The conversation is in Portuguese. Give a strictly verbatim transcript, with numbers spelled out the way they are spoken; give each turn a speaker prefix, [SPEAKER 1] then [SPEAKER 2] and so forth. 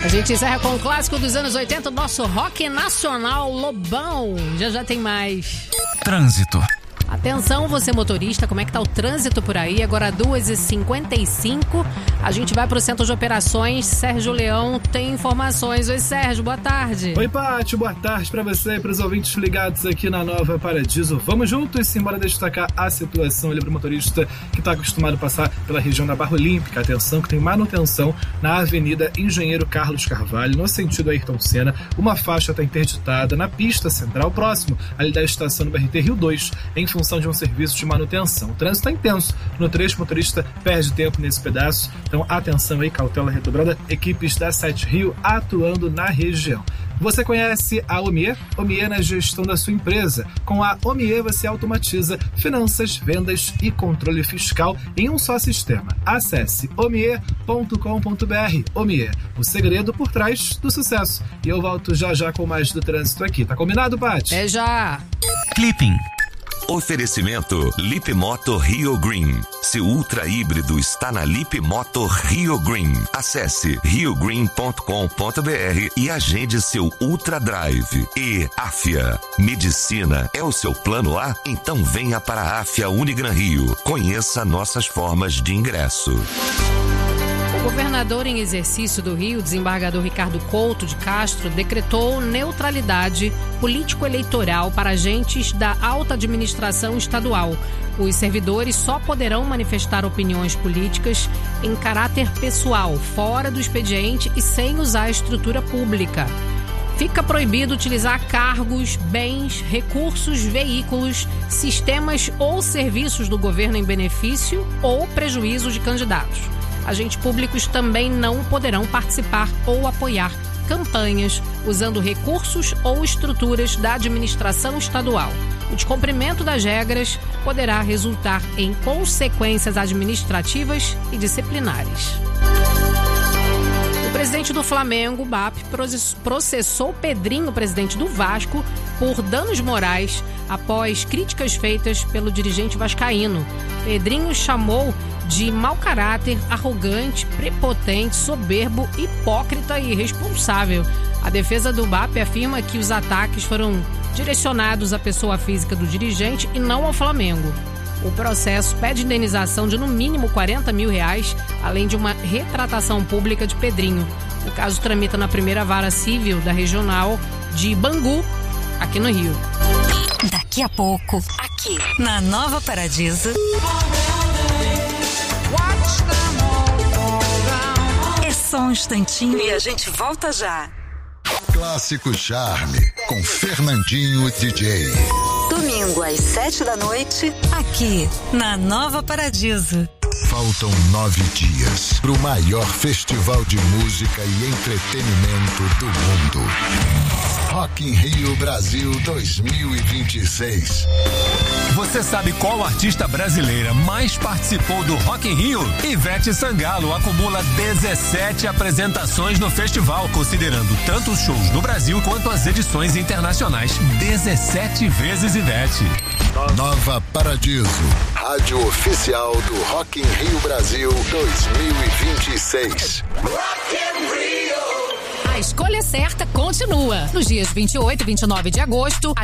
[SPEAKER 1] A gente encerra com o clássico dos anos oitenta, o nosso rock nacional Lobão. Já já tem mais.
[SPEAKER 2] Trânsito.
[SPEAKER 1] Atenção, você motorista, como é que tá o trânsito por aí? Agora duas e cinquenta e cinco, a gente vai pro centro de operações. Sérgio Leão tem informações. Oi, Sérgio, boa tarde.
[SPEAKER 3] Oi, Pátio, boa tarde pra você e pros ouvintes ligados aqui na Nova Paradiso. Vamos juntos, simbora destacar a situação ali pro motorista que tá acostumado a passar pela região da Barra Olímpica. Atenção que tem manutenção na Avenida Engenheiro Carlos Carvalho, no sentido Ayrton Senna. Uma faixa tá interditada na pista central, próximo ali da estação do B R T Rio dois, em função de um serviço de manutenção. O trânsito está intenso. No trecho, o motorista perde tempo nesse pedaço. Então, atenção aí, cautela redobrada. Equipes da Sete Rio atuando na região. Você conhece a Omier? Omier na gestão da sua empresa. Com a Omier você automatiza finanças, vendas e controle fiscal em um só sistema. Acesse omier ponto com ponto b r. Omier, o segredo por trás do sucesso. E eu volto já já com mais do trânsito aqui. Tá combinado, Paty?
[SPEAKER 1] É já.
[SPEAKER 2] Clipping.
[SPEAKER 4] Oferecimento Lip Moto Rio Green. Seu ultra híbrido está na Lip Moto Rio Green. Acesse rio green ponto com ponto b r e agende seu Ultra Drive. E Afia. Medicina é o seu plano A? Então venha para a Afia Unigran Rio. Conheça nossas formas de ingresso.
[SPEAKER 1] O governador em exercício do Rio, desembargador Ricardo Couto de Castro, decretou neutralidade político-eleitoral para agentes da alta administração estadual. Os servidores só poderão manifestar opiniões políticas em caráter pessoal, fora do expediente e sem usar a estrutura pública. Fica proibido utilizar cargos, bens, recursos, veículos, sistemas ou serviços do governo em benefício ou prejuízo de candidatos. Agentes públicos também não poderão participar ou apoiar campanhas usando recursos ou estruturas da administração estadual. O descumprimento das regras poderá resultar em consequências administrativas e disciplinares. O presidente do Flamengo, B A P, processou Pedrinho, presidente do Vasco, por danos morais após críticas feitas pelo dirigente vascaíno. Pedrinho chamou de mau caráter, arrogante, prepotente, soberbo, hipócrita e irresponsável. A defesa do B A P afirma que os ataques foram direcionados à pessoa física do dirigente e não ao Flamengo. O processo pede indenização de no mínimo quarenta mil reais, além de uma retratação pública de Pedrinho. O caso tramita na primeira vara civil da regional de Bangu, aqui no Rio.
[SPEAKER 5] Daqui a pouco, aqui na Nova Paradiso. É só um instantinho e a gente volta já.
[SPEAKER 6] Clássico Charme, com Fernandinho D J.
[SPEAKER 5] Domingo às sete da noite, aqui na Nova Paradiso.
[SPEAKER 6] Faltam nove dias para o maior festival de música e entretenimento do mundo. Rock in Rio Brasil dois mil e vinte e seis.
[SPEAKER 2] Você sabe qual artista brasileira mais participou do Rock in Rio? Ivete Sangalo acumula dezessete apresentações no festival, considerando tanto os shows no Brasil quanto as edições internacionais. dezessete vezes Ivete.
[SPEAKER 6] Nova Paradiso, rádio oficial do Rock in Rio Brasil dois mil e vinte e seis.
[SPEAKER 1] Rock in Rio. A escolha certa continua. Nos dias vinte e oito e vinte e nove de agosto,